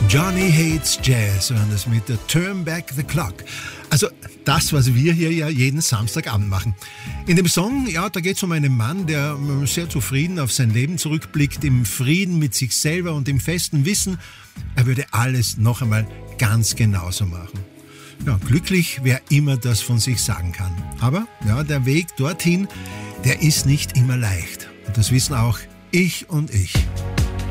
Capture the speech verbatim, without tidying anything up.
Johnny Hates Jazz und das mit der Turn Back the Clock. Also das, was wir hier ja jeden Samstagabend machen. In dem Song, ja, da geht es um einen Mann, der sehr zufrieden auf sein Leben zurückblickt, im Frieden mit sich selber und im festen Wissen, er würde alles noch einmal ganz genauso machen. Ja, glücklich, wer immer das von sich sagen kann. Aber ja, der Weg dorthin, der ist nicht immer leicht. Und das wissen auch ich und ich.